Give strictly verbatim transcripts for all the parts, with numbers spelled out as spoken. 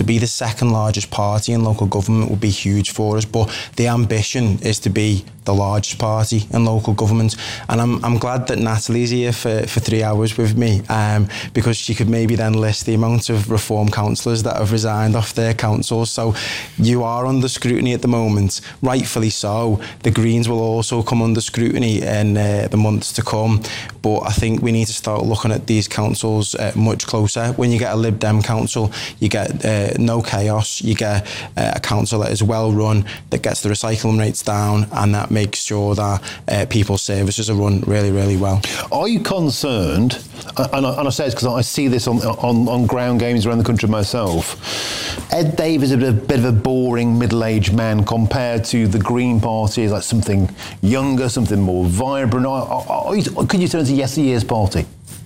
to be the second largest party in local government would be huge for us, but the ambition is to be the largest party in local government. And I'm, I'm glad that Natalie's here for, for three hours with me, um, because she could maybe then list the amount of Reform councillors that have resigned off their councils. So you are under scrutiny at the moment, rightfully so. The Greens will also come under scrutiny in uh, the months to come, but I think we need to start looking at these councils uh, much closer. When you get a Lib Dem council, you get uh, no chaos, you get uh, a council that is well run, that gets the recycling rates down, and that makes sure that uh, people's services are run really, really well. Are you concerned, and I, and I say this because I see this on, on, on ground games around the country myself, Ed Davey is a bit, of, bit of a boring middle-aged man compared to the Green Party, like something younger, something more vibrant. Are, are, are you, could you turn to yesteryear's party?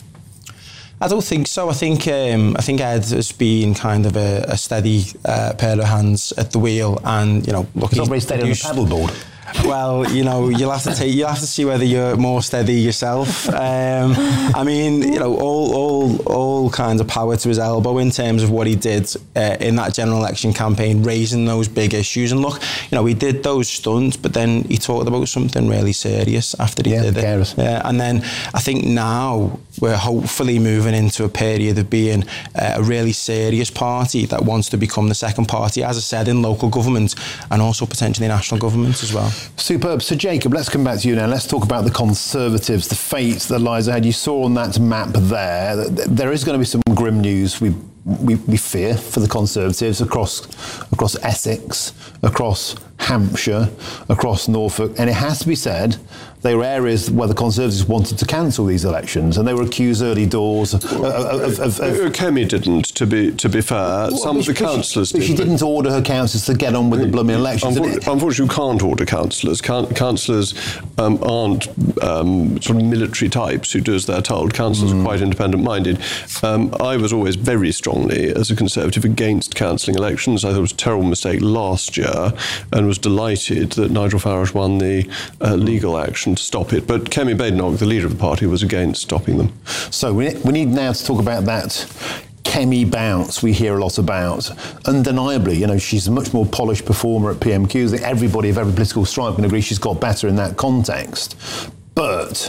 I don't think so. I think um, I think Ed has been kind of a, a steady uh, pair of hands at the wheel, and you know, look, he's not very steady on the paddleboard. Well, you know, you'll have to take, you'll have to see whether you're more steady yourself. Um, I mean, you know, all, all, all kinds of power to his elbow in terms of what he did uh, in that general election campaign, raising those big issues. And look, you know, he did those stunts, but then he talked about something really serious after he yeah, did it. Yeah, and then I think now we're hopefully moving into a period of being uh, a really serious party that wants to become the second party, as I said, in local government and also potentially national government as well. Superb. So, Jacob, let's come back to you now. Let's talk about the Conservatives, the fate that lies ahead. You saw on that map there, there is going to be some grim news, we, we, we fear, for the Conservatives across, across Essex, across Hampshire, across Norfolk. And it has to be said, they were areas where the Conservatives wanted to cancel these elections, and they were accused early doors of... of, of, of, of Kemi didn't, to be to be fair. Well, Some of the councillors did. But she didn't order her councillors to get on with the blooming elections. Unfor- unfortunately, you can't order councillors. Can- councillors um, aren't um, sort of military types who do as they're told. Councillors mm. are quite independent-minded. Um, I was always very strongly, as a Conservative, against cancelling elections. I thought it was a terrible mistake last year, and was delighted that Nigel Farage won the uh, legal action to stop it. But Kemi Badenoch, the leader of the party, was against stopping them. So we, we need now to talk about that Kemi bounce we hear a lot about. Undeniably, you know, she's a much more polished performer at P M Q. I think everybody of every political stripe can agree she's got better in that context. But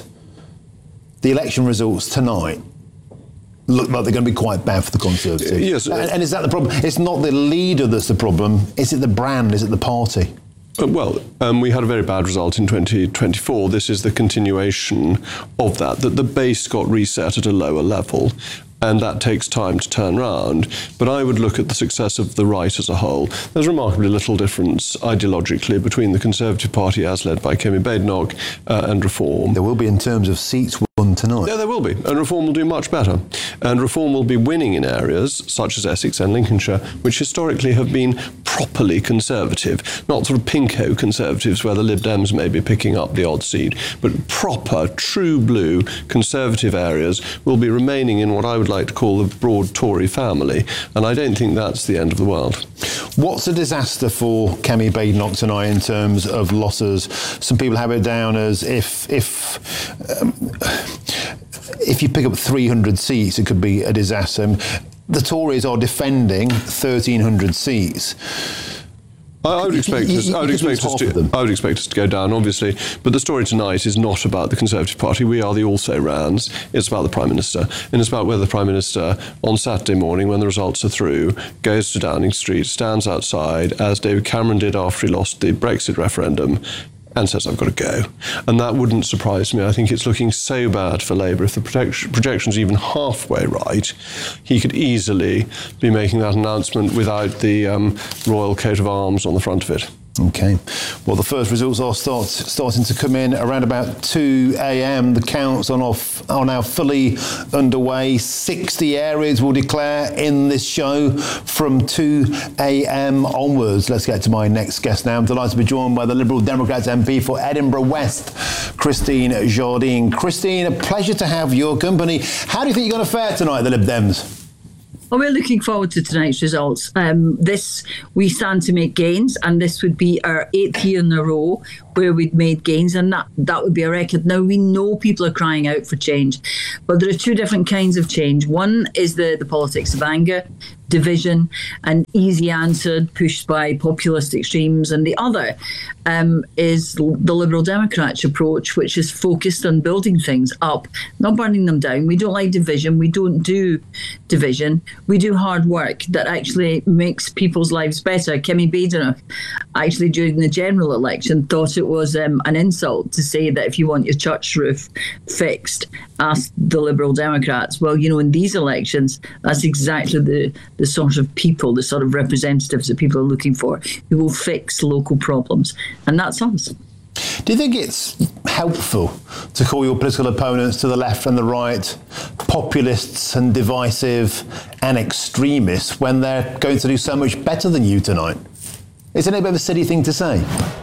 the election results tonight look like they're going to be quite bad for the Conservatives. Yes. And, and is that the problem? It's not the leader that's the problem. Is it the brand? Is it the party? Uh, well, um, we had a very bad result in twenty twenty-four. This is the continuation of that, that the base got reset at a lower level, and that takes time to turn around. But I would look at the success of the right as a whole. There's remarkably little difference ideologically between the Conservative Party, as led by Kemi Badenoch, uh, and Reform. There will be in terms of seats won tonight. Yeah, there will be. And Reform will do much better. And Reform will be winning in areas such as Essex and Lincolnshire, which historically have been properly Conservative, not sort of pinko Conservatives where the Lib Dems may be picking up the odd seat, but proper, true blue Conservative areas will be remaining in what I would like to call the broad Tory family. And I don't think that's the end of the world. What's a disaster for Kemi Badenoch tonight in terms of losses? Some people have it down as if if um, if you pick up three hundred seats, it could be a disaster. The Tories are defending thirteen hundred seats. I would expect us. I would expect us to. I would expect us to go down, obviously. But the story tonight is not about the Conservative Party. We are the also-rans. It's about the Prime Minister, and it's about whether the Prime Minister, on Saturday morning, when the results are through, goes to Downing Street, stands outside, as David Cameron did after he lost the Brexit referendum, and says, I've got to go. And that wouldn't surprise me. I think it's looking so bad for Labour. If the project- projection's even halfway right, he could easily be making that announcement without the um, royal coat of arms on the front of it. OK. Well, the first results are start, starting to come in around about two a.m. The counts are, off, are now fully underway. sixty areas will declare in this show from two a.m. onwards. Let's get to my next guest now. I'm delighted to be joined by the Liberal Democrats M P for Edinburgh West, Christine Jardine. Christine, a pleasure to have your company. How do you think you're going to fare tonight, the Lib Dems? Well, we're looking forward to tonight's results. Um, this, we stand to make gains, and this would be our eighth year in a row where we'd made gains, and that, that would be a record. Now, we know people are crying out for change, but there are two different kinds of change. One is the, the politics of anger, division, an easy answer pushed by populist extremes, and the other um, is the Liberal Democrats' approach, which is focused on building things up, not burning them down. We don't like division. We don't do division. We do hard work that actually makes people's lives better. Kimmy Badenoch, actually during the general election, thought it was um, an insult to say that if you want your church roof fixed, ask the Liberal Democrats. Well, you know, in these elections, that's exactly the the sort of people, the sort of representatives that people are looking for, who will fix local problems. And that's us. Do you think it's helpful to call your political opponents to the left and the right populists and divisive and extremists when they're going to do so much better than you tonight? Isn't it a bit of a silly thing to say?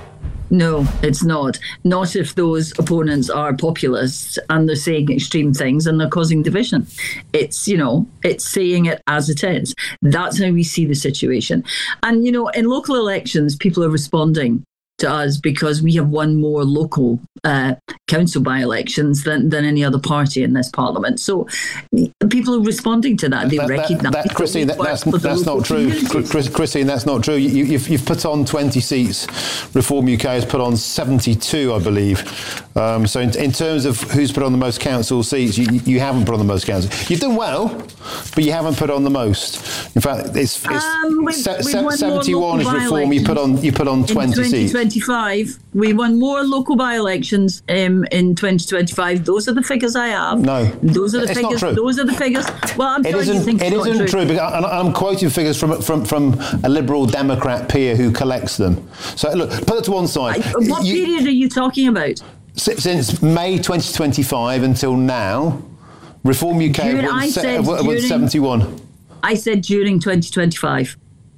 No, it's not. Not if those opponents are populists and they're saying extreme things and they're causing division. It's, you know, it's saying it as it is. That's how we see the situation. And, you know, in local elections, people are responding to us because we have won more local uh, council by-elections than, than any other party in this parliament. So people are responding to that. They that, recognise that, that, Christine, that, that's, that's not true. Chris, Christine, that's not true. You, you've, you've put on twenty seats. Reform U K has put on seventy-two, I believe. Um, so in, in terms of who's put on the most council seats, you, you haven't put on the most council. You've done well, but you haven't put on the most. In fact, it's, it's um, we've, se- we've se- seventy-one is Reform. You put on you put on twenty seats. twenty-five, we won more local by-elections um, in twenty twenty-five. Those are the figures I have. No, those are the it's figures. Not true. Those are the figures. Well, I'm it sorry, isn't. you think It it's isn't not true. true because I'm quoting figures from from from a Liberal Democrat peer who collects them. So look, put it to one side. I, what you, period are you talking about? Since May twenty twenty-five until now, Reform U K During, won, se- won during, seventy-one. I said during twenty twenty-five.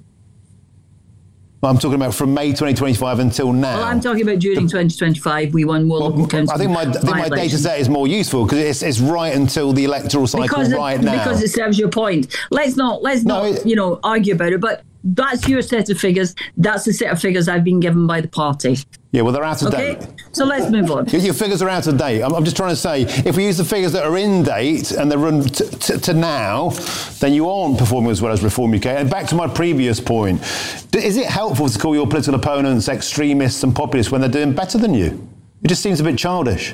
I'm talking about from May twenty twenty-five until now. Well, I'm talking about during twenty twenty-five. We won more well, local council. I think my, I think my data set is more useful because it's, it's right until the electoral cycle because it, right now. Because it serves your point. Let's not let's no, not it, you know argue about it. But that's your set of figures. That's the set of figures I've been given by the party. Yeah, well, they're out of okay? date. So let's move on. Your, your figures are out of date. I'm, I'm just trying to say, if we use the figures that are in date and they run t- t- to now, then you aren't performing as well as Reform U K. And back to my previous point, is it helpful to call your political opponents extremists and populists when they're doing better than you? It just seems a bit childish.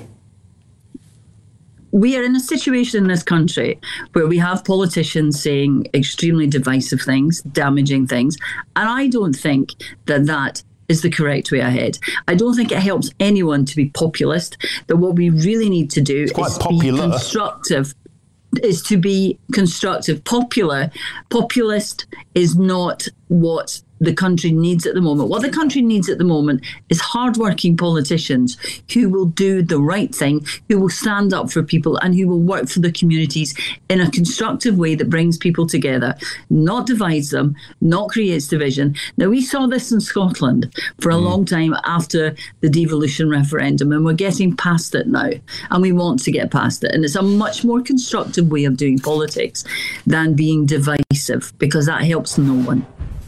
We are in a situation in this country where we have politicians saying extremely divisive things, damaging things, and I don't think that that is the correct way ahead. I don't think it helps anyone to be populist, that what we really need to do is popular. be constructive, is to be constructive. Popular, populist is not what the country needs at the moment. What the country needs at the moment is hardworking politicians who will do the right thing, who will stand up for people and who will work for the communities in a constructive way that brings people together, not divides them, not creates division. Now, we saw this in Scotland for a mm. long time after the devolution referendum, and we're getting past it now, and we want to get past it. And it's a much more constructive way of doing politics than being divisive, because that helps no one.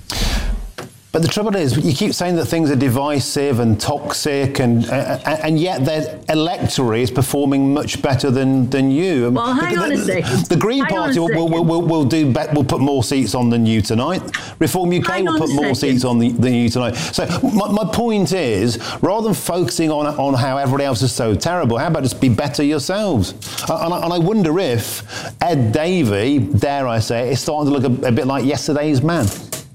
But the trouble is, you keep saying that things are divisive and toxic, and uh, and yet their electorate is performing much better than, than you. Well, hang on the, a second. The Green hang Party will, will, will, will do bet, will put more seats on than you tonight. Reform U K hang will put more second. seats on the, than you tonight. So my, my point is, rather than focusing on on how everybody else is so terrible, how about just be better yourselves? And I, and I wonder if Ed Davey, dare I say, is starting to look a, a bit like yesterday's man.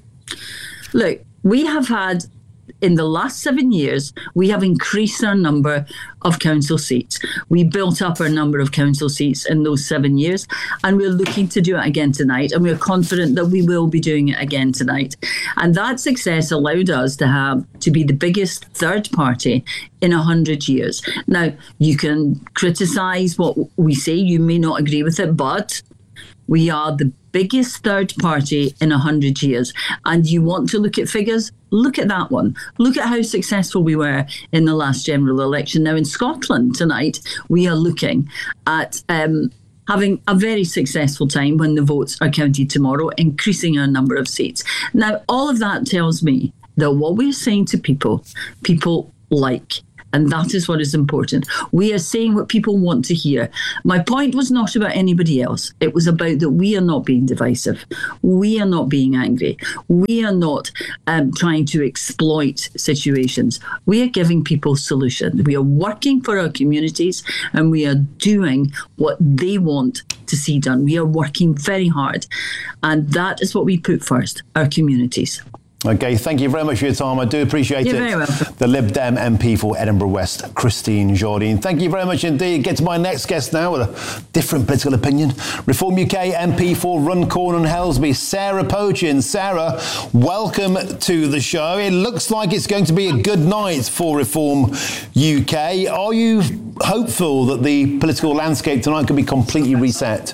Look, we have had, in the last seven years, we have increased our number of council seats. We built up our number of council seats in those seven years, and we're looking to do it again tonight, and we're confident that we will be doing it again tonight. And that success allowed us to have to be the biggest third party in a hundred years. Now, you can criticise what we say, you may not agree with it, but we are the biggest third party in a hundred years. And you want to look at figures? Look at that one. Look at how successful we were in the last general election. Now in Scotland tonight, we are looking at um, having a very successful time when the votes are counted tomorrow, increasing our number of seats. Now, all of that tells me that what we're saying to people, people like. And that is what is important. We are saying what people want to hear. My point was not about anybody else. It was about that we are not being divisive. We are not being angry. We are not um, trying to exploit situations. We are giving people solutions. We are working for our communities and we are doing what they want to see done. We are working very hard. And that is what we put first, our communities. Okay, thank you very much for your time. I do appreciate You're it. very welcome. The Lib Dem M P for Edinburgh West, Christine Jardine. Thank you very much indeed. Get to my next guest now with a different political opinion. Reform U K M P for Runcorn and Helsby, Sarah Pochin. Sarah, welcome to the show. It looks like it's going to be a good night for Reform U K. Are you hopeful that the political landscape tonight could be completely reset?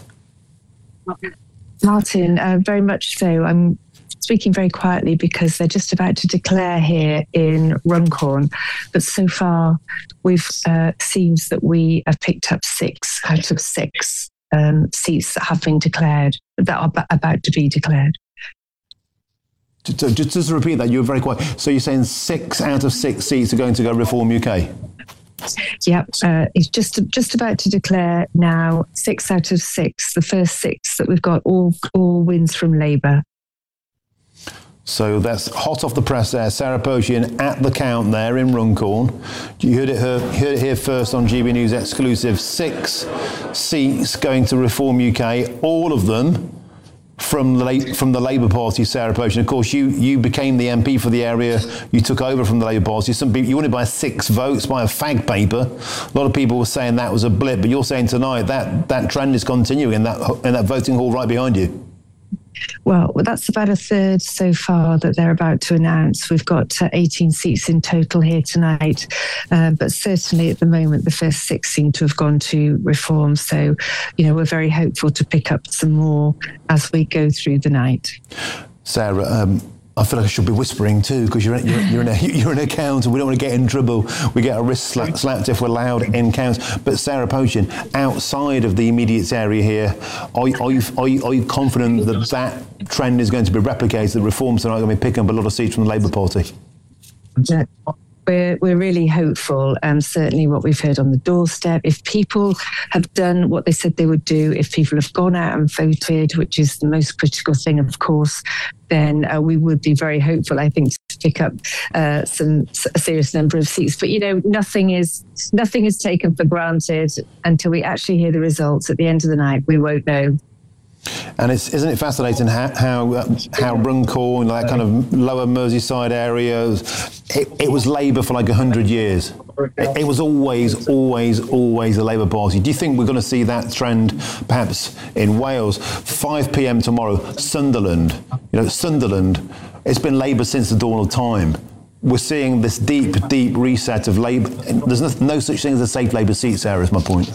Martin, uh, very much so. I'm speaking very quietly because they're just about to declare here in Runcorn. But so far, we've uh, seems that we have picked up six out of six um, seats that have been declared, that are b- about to be declared. So just, just to repeat that, you were very quiet. So you're saying six out of six seats are going to go Reform U K? Yep, uh, it's just just about to declare now. Six out of six, the first six that we've got, all all wins from Labour. So that's hot off the press there. Sarah Pochin at the count there in Runcorn. You heard it, her, heard it here first on G B News Exclusive. Six seats going to Reform U K, all of them from the from the Labour Party, Sarah Pochin. Of course, you you became the M P for the area. You took over from the Labour Party. Some people, you won it by six votes, by a fag paper. A lot of people were saying that was a blip, but you're saying tonight that that trend is continuing in that in that voting hall right behind you. Well, that's about a third so far that they're about to announce. We've got uh, eighteen seats in total here tonight, uh, but certainly at the moment the first six seem to have gone to Reform. So, you know, we're very hopeful to pick up some more as we go through the night. Sarah, um, I feel like I should be whispering too, because you're, you're, you're, in a, you're an account and we don't want to get in trouble. We get our wrists slapped, slapped if we're loud in counts. But Sarah Pochin, outside of the immediate area here, are, are, you, are, you, are you confident that that trend is going to be replicated, that Reforms are not going to be picking up a lot of seats from the Labour Party? Yeah. We're, we're really hopeful, and um, certainly what we've heard on the doorstep. If people have done what they said they would do, if people have gone out and voted, which is the most critical thing, of course, then uh, we would be very hopeful, I think, to pick up uh, some a serious number of seats. But, you know, nothing is nothing is taken for granted until we actually hear the results. At the end of the night, we won't know. And it's, isn't it fascinating how how, uh, how Runcorn, that kind of lower Merseyside area, it, it was Labour for like a hundred years. It, it was always, always, always the Labour Party. Do you think we're going to see that trend perhaps in Wales? five p.m. tomorrow, Sunderland. You know, Sunderland, it's been Labour since the dawn of time. We're seeing this deep, deep reset of Labour. There's no, no such thing as a safe Labour seat, Sarah, is my point.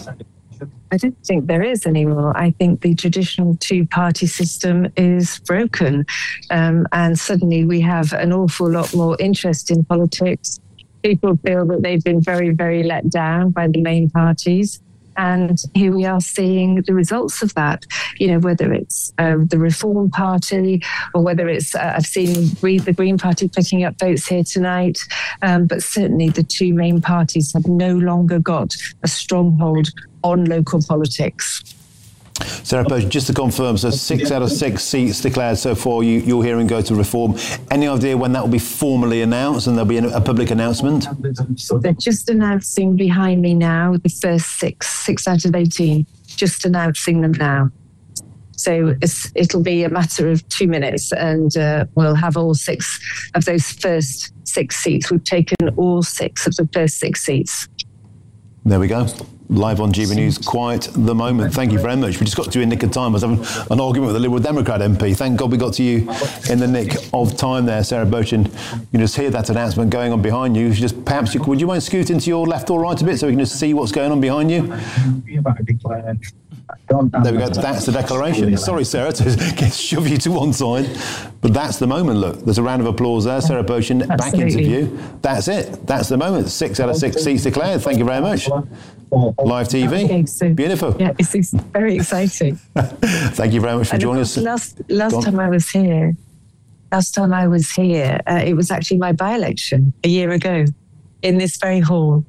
I don't think there is anymore. I think the traditional two-party system is broken. Um, and suddenly we have an awful lot more interest in politics. People feel that they've been very, very let down by the main parties. And here we are seeing the results of that, you know, whether it's uh, the Reform Party or whether it's, uh, I've seen the Green Party picking up votes here tonight. Um, but certainly the two main parties have no longer got a stronghold on local politics. Sarah Pochin, just to confirm, so six out of six seats declared so far, you, you're hearing go to Reform. Any idea when that will be formally announced and there'll be a public announcement? They're just announcing behind me now the first six, six out of eighteen, just announcing them now. So it's, it'll be a matter of two minutes and uh, we'll have all six of those first six seats. We've taken all six of the first six seats. There we go. Live on G B News, quite the moment. Thank you very much. We just got to you in nick of time. I was having an argument with a Liberal Democrat M P. Thank God we got to you in the nick of time there, Sarah Pochin. You just hear that announcement going on behind you. Just perhaps, you, would you mind scooting to your left or right a bit so we can just see what's going on behind you? There we go. That's the declaration. Sorry, Sarah, to shove you to one side, but that's the moment. Look, there's a round of applause there. Sarah Pochin back into view. That's it. That's the moment. Six out of six seats declared. Thank you very much. Live T V. Okay, so, beautiful. Yeah, it's, it's very exciting. Thank you very much for and joining us. Last last time I was here, last time I was here, uh, it was actually my by-election a year ago. in this very hall.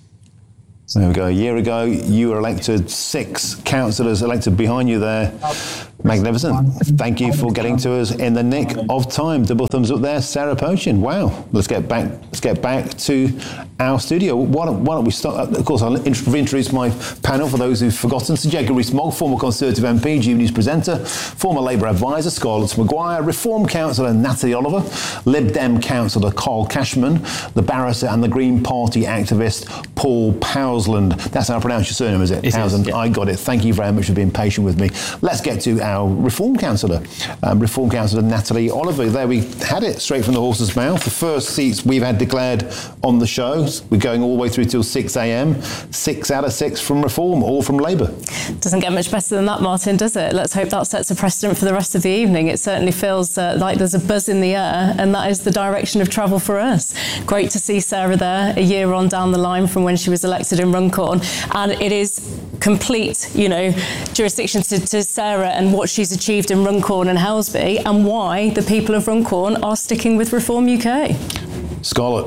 There we go. A year ago, you were elected, six councillors elected behind you there. Magnificent. Thank you for getting to us in the nick of time. Double thumbs up there, Sarah Pochin. Wow. Let's get back. Let's get back to our studio. Why don't, why don't we start? Of course, I'll introduce my panel for those who've forgotten. Sir Jacob Rees-Mogg, former Conservative M P, G B News presenter, former Labour advisor Scarlett Maguire, Reform councillor Natalie Oliver, Lib Dem councillor Carl Cashman, the barrister and the Green Party activist Paul Powsland. That's how I pronounce your surname, is it? It Powsland. is, yeah. I got it. Thank you very much for being patient with me. Let's get to our Our Reform councillor, um, Reform councillor Natalie Oliver. There we had it, straight from the horse's mouth. The first seats we've had declared on the show. We're going all the way through till six a.m. Six out of six from Reform, all from Labour. Doesn't get much better than that, Martin, does it? Let's hope that sets a precedent for the rest of the evening. It certainly feels uh, like there's a buzz in the air, and that is the direction of travel for us. Great to see Sarah there, a year on down the line from when she was elected in Runcorn, and it is complete, you know, jurisdiction to, to Sarah and what she's achieved in Runcorn and Helsby, and why the people of Runcorn are sticking with Reform U K. Scarlett,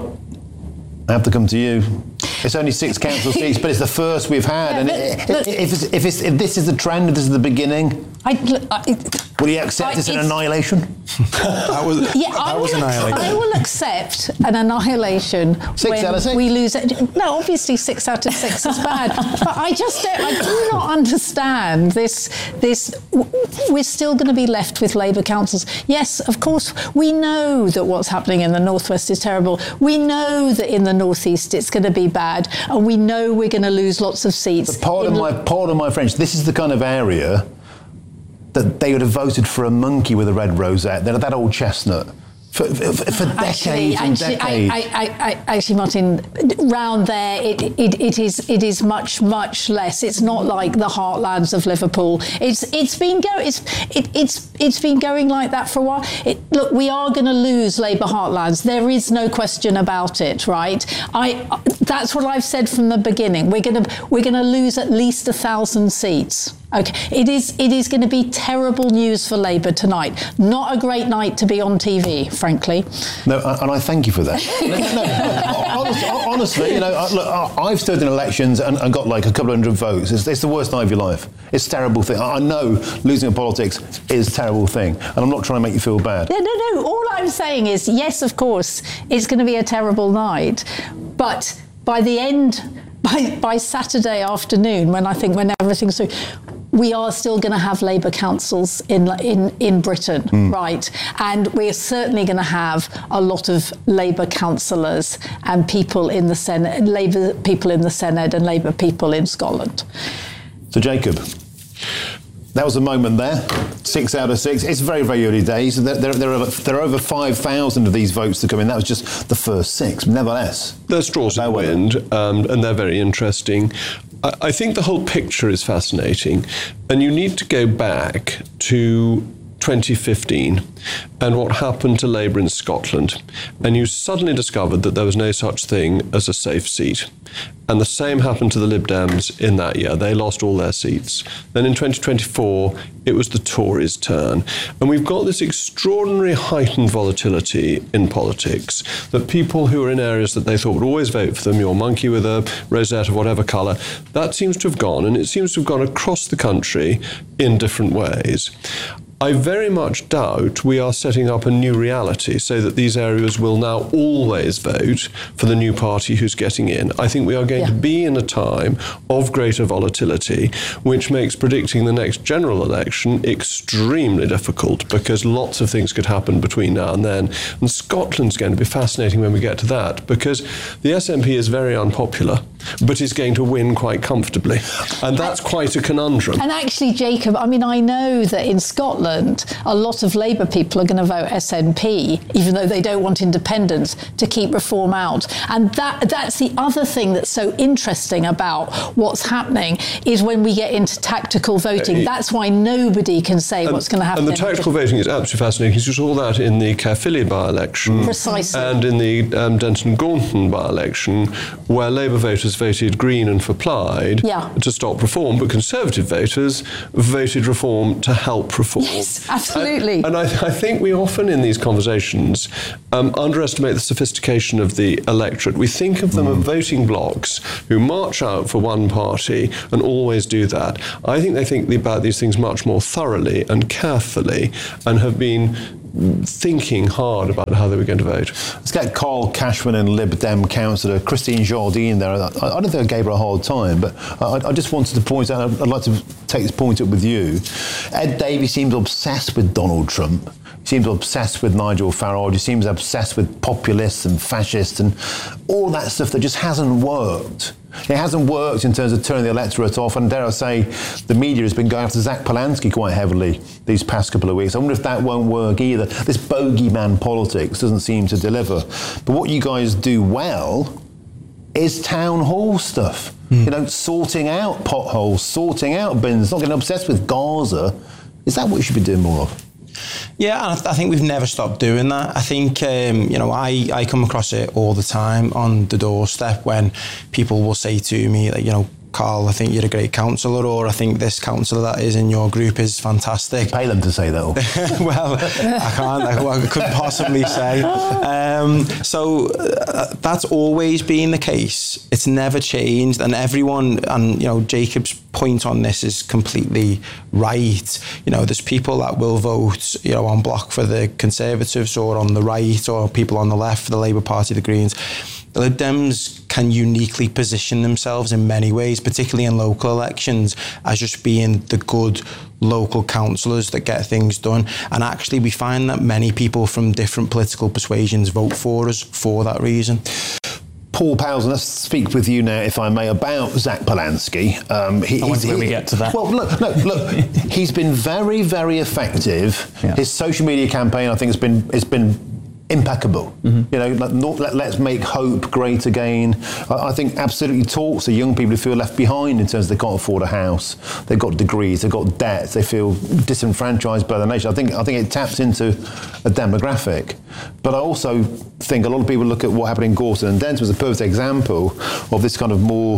I have to come to you. It's only six council seats, but it's the first we've had. Yeah, and look, it, look, if, it's, if, it's, if this is the trend, if this is the beginning, I, I, will you accept I, this an annihilation? That was, Yeah, that I was will, annihilation. I will accept an annihilation Six when out of six? we lose it. No, obviously six out of six is bad, but I just don't, I do not understand this. This we're still going to be left with Labour councils. Yes, of course, we know that what's happening in the northwest is terrible. We know that in the northeast it's going to be bad, and we know we're going to lose lots of seats. But pardon in, my, pardon my French. This is the kind of area that they would have voted for a monkey with a red rosette. They're that old chestnut. For, for, for decades Actually, and actually, decades. I, I, I, I, actually, Martin, round there, it, it, it is it is much much less. It's not like the heartlands of Liverpool. It's it's been go it's it, it's it's been going like that for a while. It, look, we are going to lose Labour heartlands. There is no question about it, right? I that's what I've said from the beginning. We're going to we're going to lose at least a thousand seats. Okay, it is it is going to be terrible news for Labour tonight. Not a great night to be on T V, frankly. No, and I thank you for that. no, no, honestly, honestly, you know, look, I've stood in elections and, and got like a couple of hundred votes. It's, it's the worst night of your life. It's a terrible thing. I know losing in politics is a terrible thing, and I'm not trying to make you feel bad. No, no, no. All I'm saying is, yes, of course, it's going to be a terrible night, but by the end, by by Saturday afternoon, when I think when everything's through, we are still going to have Labour councils in in in Britain, mm. right? And we're certainly going to have a lot of Labour councillors and people in the Senate, Labour people in the Senate, and Labour people in Scotland. So, Jacob, that was a moment there. Six out of six. It's very, very early days. There, there, there, are, there are over five thousand of these votes to come in. That was just the first six. Nevertheless, they're straws in the wind, um, and they're very interesting. I, I think the whole picture is fascinating, and you need to go back to twenty fifteen and what happened to Labour in Scotland, and you suddenly discovered that there was no such thing as a safe seat. And the same happened to the Lib Dems in that year. They lost all their seats. Then in twenty twenty-four, it was the Tories' turn. And we've got this extraordinary heightened volatility in politics that people who are in areas that they thought would always vote for them, your monkey with a rosette of whatever colour, that seems to have gone. And it seems to have gone across the country in different ways. I very much doubt we are setting up a new reality so that these areas will now always vote for the new party who's getting in. I think we are going yeah. to be in a time of greater volatility, which makes predicting the next general election extremely difficult because lots of things could happen between now and then. And Scotland's going to be fascinating when we get to that because the S N P is very unpopular, but is going to win quite comfortably. And that's quite a conundrum. And actually, Jacob, I mean, I know that in Scotland, a lot of Labour people are going to vote S N P, even though they don't want independence, to keep Reform out. And that that's the other thing that's so interesting about what's happening is when we get into tactical voting. Uh, that's why nobody can say and, what's going to happen. And the tactical voting is absolutely fascinating. You saw that in the Caerphilly by-election. Precisely. And in the um, Denton Gaunton by-election, where Labour voters voters voted Green and for Plaid yeah. to stop reform, but Conservative voters voted reform to help reform. Yes, absolutely. And, and I, I think we often in these conversations um, underestimate the sophistication of the electorate. We think of them mm. as voting blocs who march out for one party and always do that. I think they think about these things much more thoroughly and carefully and have been thinking hard about how they were going to vote. Let's get Carl Cashman and Lib Dem councillor Christine Jardine there. I, I don't think I gave her a hard time, but I, I just wanted to point out, I'd like to take this point up with you. Ed Davey seems obsessed with Donald Trump. He seems obsessed with Nigel Farage. He seems obsessed with populists and fascists and all that stuff that just hasn't worked. It hasn't worked in terms of turning the electorate off, and dare I say, the media has been going after Zach Polanski quite heavily these past couple of weeks. I wonder if that won't work either. This bogeyman politics doesn't seem to deliver. But what you guys do well is town hall stuff. Mm. You know, sorting out potholes, sorting out bins, not getting obsessed with Gaza. Is that what you should be doing more of? Yeah, and I, th- I think we've never stopped doing that. I think, um, you know, I, I come across it all the time on the doorstep when people will say to me, like, you know, Carl, I think you're a great councillor, or I think this councillor that is in your group is fantastic. Pay them to say that. Well, I can't, I, well, I couldn't possibly say. Um, so uh, that's always been the case. It's never changed, and everyone, and, you know, Jacob's point on this is completely right. You know, there's people that will vote, you know, on block for the Conservatives or on the right, or people on the left for the Labour Party, the Greens. The Lib Dems can uniquely position themselves in many ways, particularly in local elections, as just being the good local councillors that get things done. And actually, we find that many people from different political persuasions vote for us for that reason. Paul Powell, let's speak with you now, if I may, about Zach Polanski. Um, he, I wonder when we get to that. Well, look, look, look. He's been very, very effective. Yeah. His social media campaign, I think, has been has been impeccable. Mm-hmm. You know, like, not, let, let's make hope great again. I, I think absolutely talks to young people who feel left behind in terms of they can't afford a house, they've got degrees, they've got debts, they feel disenfranchised by the nation. I think I think it taps into a demographic. But I also think a lot of people look at what happened in Gorton, and Denton was a perfect example of this kind of more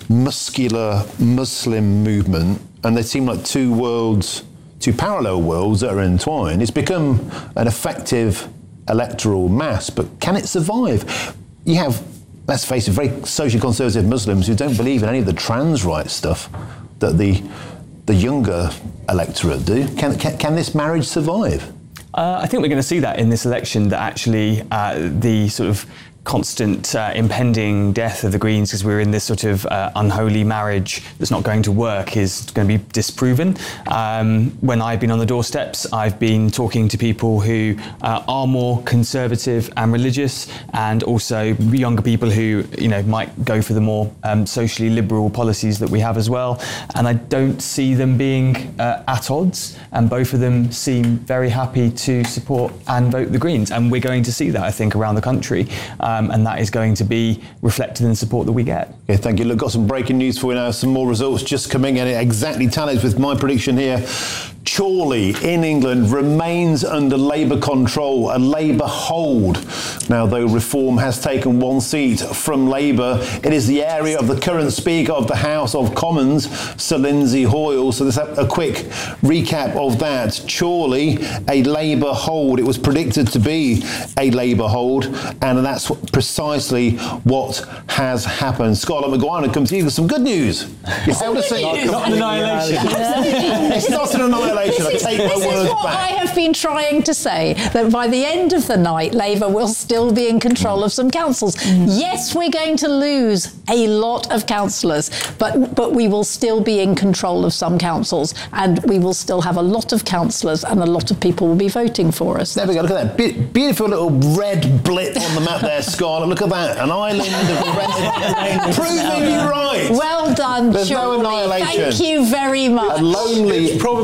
muscular Muslim movement, and they seem like two worlds, two parallel worlds that are entwined. It's become an effective electoral mass, but can it survive? You have, let's face it, very socially conservative Muslims who don't believe in any of the trans rights stuff that the the younger electorate do. Can can, can this marriage survive? Uh, I think we're going to see that in this election, that actually uh, the sort of constant uh, impending death of the Greens, because we're in this sort of uh, unholy marriage that's not going to work, is going to be disproven. Um, when I've been on the doorsteps, I've been talking to people who uh, are more conservative and religious, and also younger people who, you know, might go for the more um, socially liberal policies that we have as well. And I don't see them being uh, at odds, and both of them seem very happy to support and vote the Greens. And we're going to see that, I think, around the country. Um, and that is going to be reflected in the support that we get. Okay, thank you. Look, got some breaking news for you now. Some more results just coming in. It exactly tallies with my prediction here. Chorley in England remains under Labour control, a Labour hold. Now, though Reform has taken one seat from Labour, it is the area of the current Speaker of the House of Commons, Sir Lindsay Hoyle. So let's have a quick recap of that. Chorley, a Labour hold. It was predicted to be a Labour hold, and that's precisely what has happened. Scarlett Maguire comes to you with some good news. You failed to say not an annihilation. It's not an annihilation. I take my this words is what back. I have been trying to say, that by the end of the night, Labour will still be in control of some councils. Mm. Yes, we're going to lose a lot of councillors, but but we will still be in control of some councils, and we will still have a lot of councillors, and a lot of people will be voting for us. There we go. Look at that Be- beautiful little red blip on the map there, Scarlett. Look at that, an island of red. Proving you right. Well done, There's Chorley. no annihilation. Thank you very much. A lonely. It's probably because they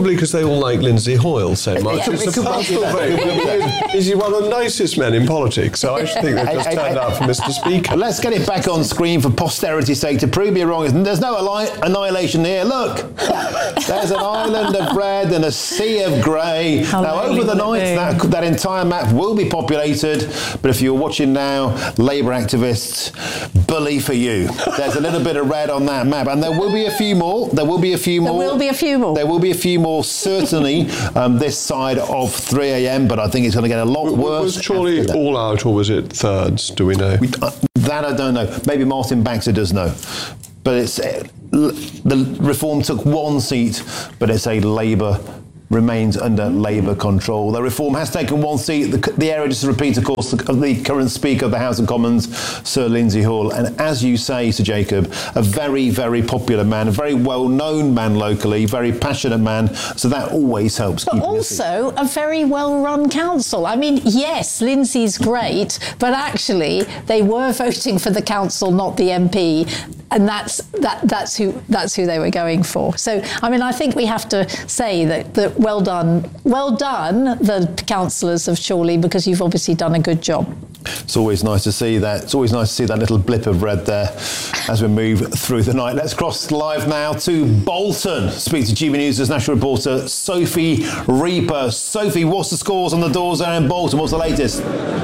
all like Lindsay Hoyle so much. Yeah, it's it a could well be personal that. vote. He's one of the nicest men in politics, so I actually think they've just turned out for Mister Speaker. Let's get it back on screen for posterity's sake to prove me wrong. There's no annihilation here. Look, there's an island of red and a sea of grey. How now, over the night, that, that entire map will be populated. But if you're watching now, Labour activists, bully for you. There's a little bit of red on that map, and there will be a few more. There will be a few more. There will be a few more. There will be a few more, certainly, um, this side of three a.m. But I think it's going to get a lot w- worse. Was Chorley all out, or was it thirds? Do we know? We, uh, that I don't know. Maybe Martin Baxter does know. But it's uh, the Reform took one seat, but it's a Labour remains under Labour control. The Reform has taken one seat. The, the area, just to repeat, of course, the, the current Speaker of the House of Commons, Sir Lindsay Hoyle. And as you say, Sir Jacob, a very, very popular man, a very well-known man locally, very passionate man. So that always helps. But also a very well-run council. I mean, yes, Lindsay's great, but actually they were voting for the council, not the M P. And that's that. That's who. That's who they were going for. So, I mean, I think we have to say that, that well done, well done, the councillors of Chorley, because you've obviously done a good job. It's always nice to see that. It's always nice to see that little blip of red there as we move through the night. Let's cross live now to Bolton. Speak to G B News' national reporter Sophie Reaper. Sophie, what's the scores on the doors there in Bolton? What's the latest?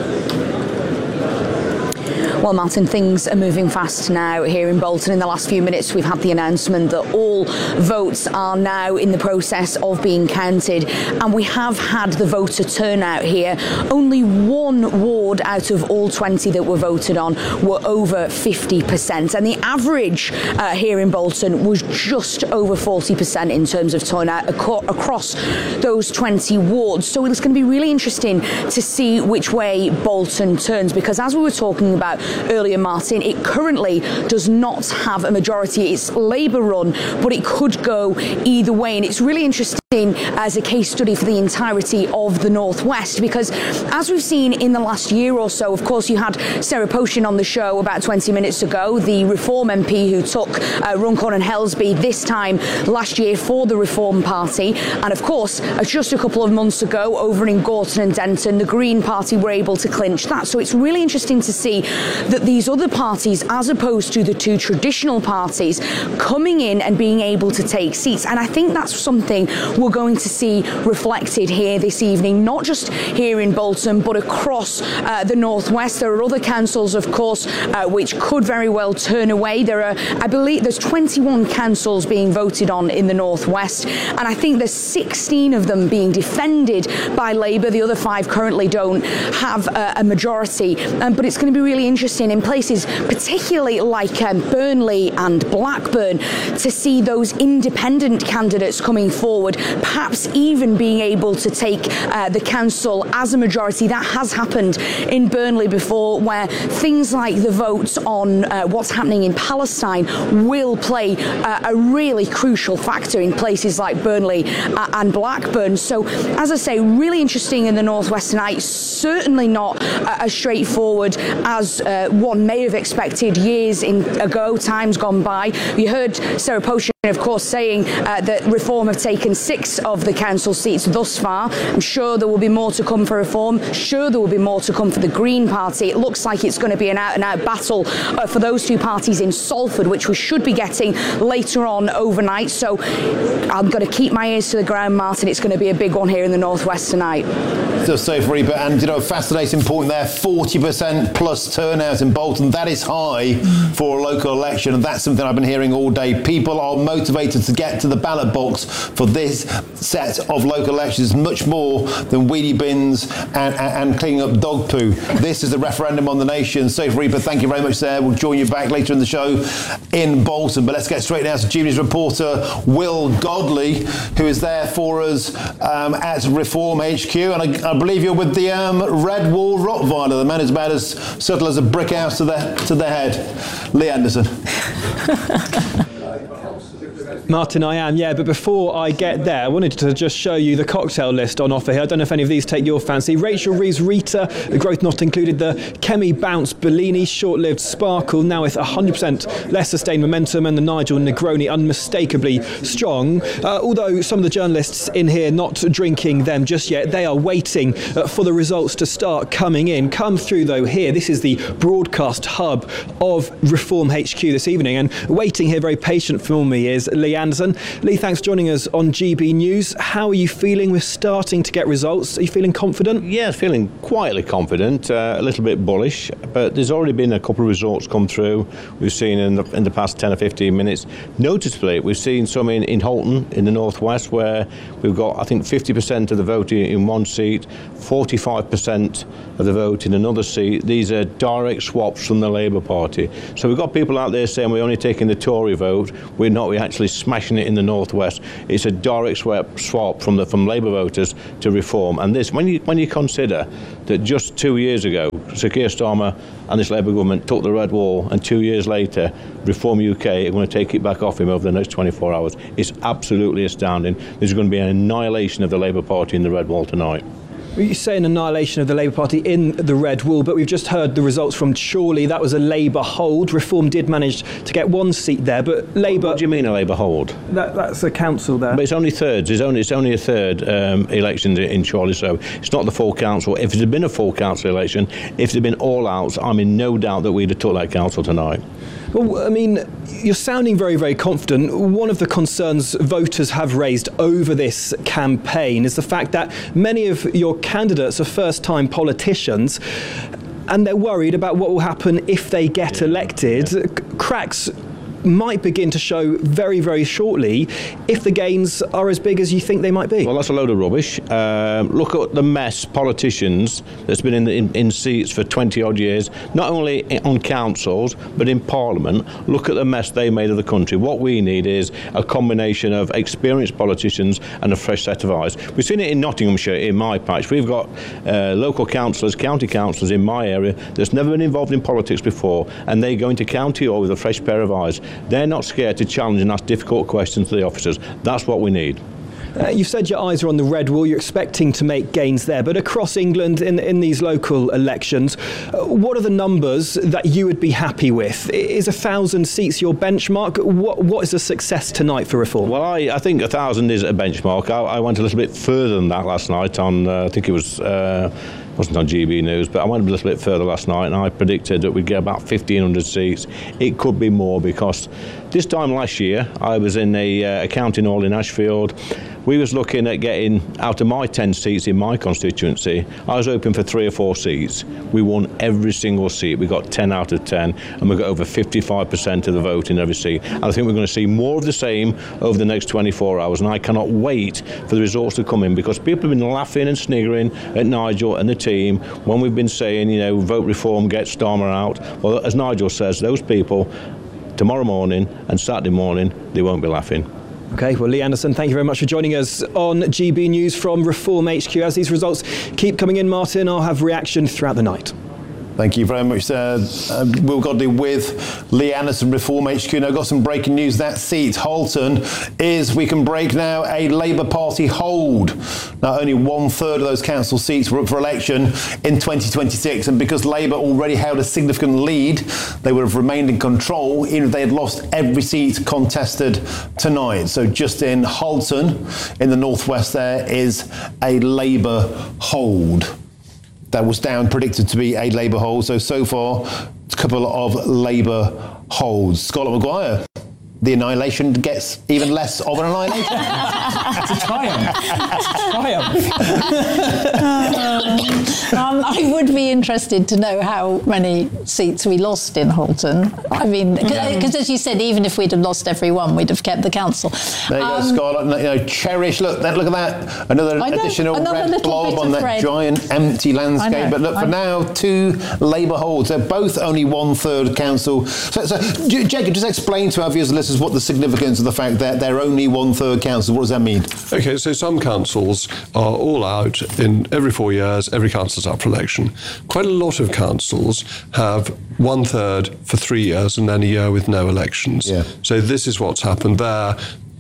Well, Martin, things are moving fast now here in Bolton. In the last few minutes, we've had the announcement that all votes are now in the process of being counted, and we have had the voter turnout here. Only one ward out of all twenty that were voted on were over fifty percent, and the average uh, here in Bolton was just over forty percent in terms of turnout ac- across those twenty wards. So it's going to be really interesting to see which way Bolton turns, because as we were talking about earlier, Martin, it currently does not have a majority. It's Labour run, but it could go either way, and it's really interesting as a case study for the entirety of the Northwest, because as we've seen in the last year or so, of course, you had Sarah Poshin on the show about twenty minutes ago, the Reform M P who took uh, Runcorn and Helsby this time last year for the Reform Party, and of course, uh, just a couple of months ago over in Gorton and Denton, the Green Party were able to clinch that. So it's really interesting to see that these other parties, as opposed to the two traditional parties, coming in and being able to take seats. And I think that's something we're going to see reflected here this evening, not just here in Bolton, but across uh, the Northwest. There are other councils, of course, uh, which could very well turn away. There are, I believe, there's twenty-one councils being voted on in the Northwest, and I think there's sixteen of them being defended by Labour. The other five currently don't have uh, a majority, um, but it's going to be really interesting in places, particularly like um, Burnley and Blackburn, to see those independent candidates coming forward, perhaps even being able to take uh, the council as a majority. That has happened in Burnley before, where things like the votes on uh, what's happening in Palestine will play uh, a really crucial factor in places like Burnley uh, and Blackburn. So, as I say, really interesting in the Northwest tonight. Certainly not uh, as straightforward as uh, one may have expected years in, ago, times gone by. You heard Sarah Poshin, of course, saying uh, that Reform have taken six of the council seats thus far. I'm sure there will be more to come for Reform. Sure, there will be more to come for the Green Party. It looks like it's going to be an out-and-out battle uh, for those two parties in Salford, which we should be getting later on overnight. So I'm going to keep my ears to the ground, Martin. It's going to be a big one here in the Northwest tonight. So, Sophie Reaper, and you know, fascinating point there, forty percent plus turnout in Bolton. That is high for a local election, and that's something I've been hearing all day. People are motivated to get to the ballot box for this set of local elections, much more than weedy bins and, and, and cleaning up dog poo. This is the referendum on the nation. Sophie Reaper, thank you very much there. We'll join you back later in the show in Bolton. But let's get straight now to G B News reporter Will Godley, who is there for us um, at Reform H Q. And I, I believe you're with the um, Red Wall Rottweiler, the man who's about as subtle as a brick house to the, to the head. Lee Anderson. Martin, I am, yeah. But before I get there, I wanted to just show you the cocktail list on offer here. I don't know if any of these take your fancy. Rachel Reeves Rita, the growth not included. The Kemi Bounce Bellini, short-lived sparkle, now with one hundred percent less sustained momentum. And the Nigel Negroni, unmistakably strong. Uh, although some of the journalists in here not drinking them just yet. They are waiting uh, for the results to start coming in. Come through, though, here. This is the broadcast hub of Reform H Q this evening. And waiting here very patient for me is Lee Anderson. Lee, thanks for joining us on G B News. How are you feeling? We're starting to get results. Are you feeling confident? Yeah, feeling quietly confident, uh, a little bit bullish, but there's already been a couple of results come through. We've seen in the, in the past ten or fifteen minutes. Noticeably, we've seen some in, in Halton in the northwest where we've got, I think, fifty percent of the vote in, in one seat, forty-five percent of the vote in another seat. These are direct swaps from the Labour Party. So we've got people out there saying we're only taking the Tory vote. We're not. We're actually smashing it in the northwest. It's a direct swap, swap from the from Labour voters to Reform. And this, when you when you consider that just two years ago, Sir Keir Starmer and this Labour government took the red wall, and two years later, Reform U K are going to take it back off him over the next twenty-four hours. It's absolutely astounding. There's going to be an annihilation of the Labour Party in the red wall tonight. You say an annihilation of the Labour Party in the red wall, but we've just heard the results from Chorley. That was a Labour hold. Reform did manage to get one seat there, but Labour... What do you mean a Labour hold? That, that's a council there. But it's only thirds. It's only, it's only a third um, election in Chorley, so it's not the full council. If it had been a full council election, if it had been all outs, I'm in no doubt that we'd have took that council tonight. Well, I mean, you're sounding very, very confident. One of the concerns voters have raised over this campaign is the fact that many of your candidates are first-time politicians, and they're worried about what will happen if they get elected. Yeah. Cracks might begin to show very, very shortly if the gains are as big as you think they might be. Well, that's a load of rubbish. Um, look at the mess politicians that's been in, the, in, in seats for twenty odd years, not only on councils but in Parliament. Look at the mess they made of the country. What we need is a combination of experienced politicians and a fresh set of eyes. We've seen it in Nottinghamshire, in my patch. We've got uh, local councillors, county councillors in my area that's never been involved in politics before, and they go into county hall with a fresh pair of eyes. They're not scared to challenge and ask difficult questions to the officers. That's what we need. Uh, you've said your eyes are on the red wall. You're expecting to make gains there. But across England, in, in these local elections, uh, what are the numbers that you would be happy with? Is a thousand seats your benchmark? What What is a success tonight for Reform? Well, I, I think a thousand is a benchmark. I, I went a little bit further than that last night on, uh, I think it was... Uh, wasn't on G B News, but I went a little bit further last night and I predicted that we'd get about fifteen hundred seats. It could be more because this time last year I was in a, uh, a county hall in Ashfield. We was looking at getting out of my ten seats in my constituency. I was hoping for three or four seats. We won every single seat. We got ten out of ten and we got over fifty-five percent of the vote in every seat. And I think we're going to see more of the same over the next twenty-four hours, and I cannot wait for the results to come in because people have been laughing and sniggering at Nigel and the team when we've been saying, you know, vote Reform, get Starmer out. Well, as Nigel says, those people tomorrow morning and Saturday morning, they won't be laughing. OK, well, Lee Anderson, thank you very much for joining us on G B News from Reform H Q. As these results keep coming in, Martin, I'll have reaction throughout the night. Thank you very much, sir. Uh, we've got to do with Lee Anderson, Reform H Q. Now, I've got some breaking news. That seat, Halton, is, we can break now, a Labour Party hold. Now, only one third of those council seats were up for election in twenty twenty-six. And because Labour already held a significant lead, they would have remained in control even if they had lost every seat contested tonight. So just in Halton, in the northwest, there is a Labour hold. That was down, predicted to be a Labour hold. So, so far, a couple of Labour holds. Scott Maguire, the annihilation gets even less of an annihilation. It's a triumph. It's a triumph. um, I would be interested to know how many seats we lost in Halton. I mean, because as you said, even if we'd have lost every one, we'd have kept the council. There you um, go, Scott. You know, cherish. Look, that, look at that. Another know, additional another red blob on that red. giant empty landscape. But look, for now, two Labour holds. They're both only one third council. So, so Jacob, just explain to our viewers and listeners what the significance of the fact that they're only one third council. What does that mean? Okay, so some councils are all out in every four years, every council's up for election. Quite a lot of councils have one third for three years and then a year with no elections. Yeah. So this is what's happened there.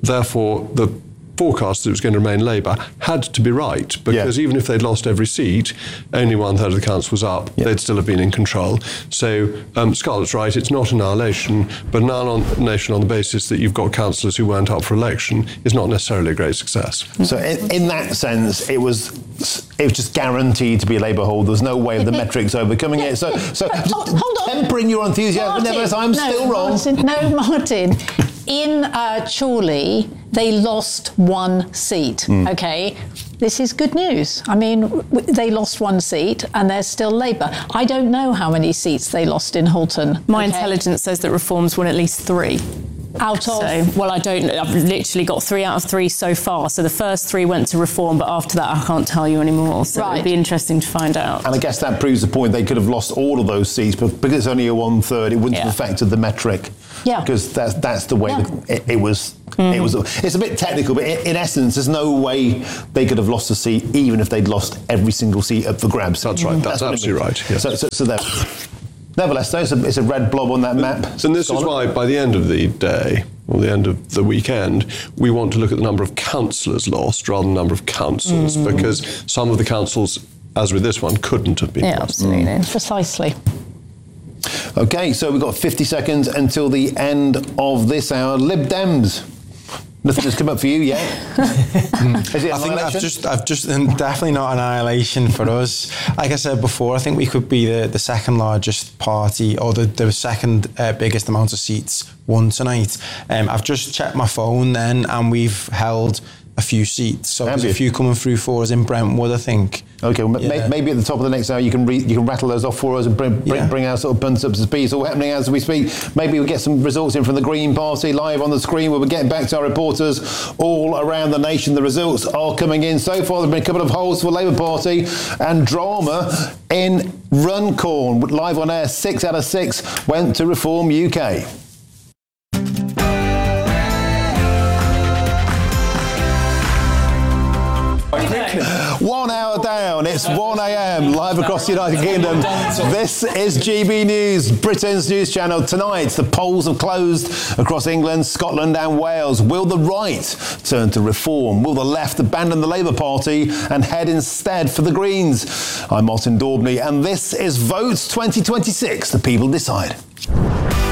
therefore the forecast that it was going to remain Labour had to be right, because yeah. even if they'd lost every seat, only one third of the council was up, yeah. they'd still have been in control. So um, Scarlett's right, it's not annihilation, but annihilation on the basis that you've got councillors who weren't up for election is not necessarily a great success. So in, in that sense, it was it was just guaranteed to be a Labour hold. There was no way of the metrics overcoming it. So, so just hold, hold on. tempering your enthusiasm, Martin, nevertheless, I'm no, still wrong. Martin, no, Martin. In uh, Chorley, they lost one seat, mm. OK? This is good news. I mean, w- they lost one seat and they're still Labour. I don't know how many seats they lost in Halton. My okay? intelligence says that Reform's won at least three. Out of? So, well, I don't, I've literally got three out of three so far. So the first three went to Reform, but after that I can't tell you anymore. So right. it'd be interesting to find out. And I guess that proves the point. They could have lost all of those seats, but because it's only a one-third, it wouldn't yeah. have affected the metric. Yeah. Because that's, that's the way yeah. that it, it was. Mm-hmm. It was. It's a bit technical, but in, in essence, there's no way they could have lost a seat, even if they'd lost every single seat up for grabs. That's right. That's, that's absolutely right. Yes. So, so, so there. Nevertheless, though, it's a, it's a red blob on that map. And this Scotland. is why, by the end of the day, or the end of the weekend, we want to look at the number of councillors lost rather than the number of councils, mm. because some of the councils, as with this one, couldn't have been yeah, lost. Absolutely. Mm. Precisely. OK, so we've got fifty seconds until the end of this hour. Lib Dems. Nothing has come up for you yet. Is it I think I've just, I've just, definitely not annihilation for us. Like I said before, I think we could be the, the second largest party, or the, the second uh, biggest amount of seats won tonight. Um, I've just checked my phone then, and we've held a few seats. So Have there's you? a few coming through for us in Brentwood, I think. OK, well, yeah. maybe at the top of the next hour you can re- you can rattle those off for us and bring, bring, yeah. bring our sort of bunts up to speed. It's all happening as we speak. Maybe we'll get some results in from the Green Party live on the screen, where we're getting back to our reporters all around the nation. The results are coming in. So far, there have been a couple of holes for Labour Party and drama in Runcorn. Live on air, six out of six went to Reform U K. One hour down, it's one a.m. live across the United Kingdom. This is G B News, Britain's news channel. Tonight, the polls have closed across England, Scotland and Wales. Will the right turn to Reform? Will the left abandon the Labour Party and head instead for the Greens? I'm Martin Daubney, and this is Votes twenty twenty-six. The people decide.